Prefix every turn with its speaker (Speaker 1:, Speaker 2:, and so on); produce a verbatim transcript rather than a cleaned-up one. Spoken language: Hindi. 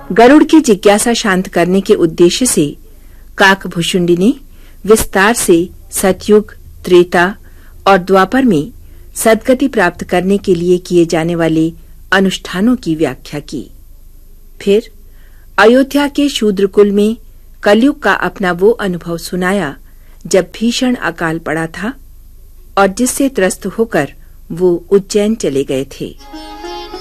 Speaker 1: गरुड़ की जिज्ञासा शांत करने के उद्देश्य से काकभुशुंडी ने विस्तार से सतयुग, त्रेता और द्वापर में सद्गति प्राप्त करने के लिए किए जाने वाले अनुष्ठानों की व्याख्या की। फिर अयोध्या के शूद्रकुल में कलयुग का अपना वो अनुभव सुनाया जब भीषण अकाल पड़ा था और जिससे त्रस्त होकर वो उज्जैन चले गए थे।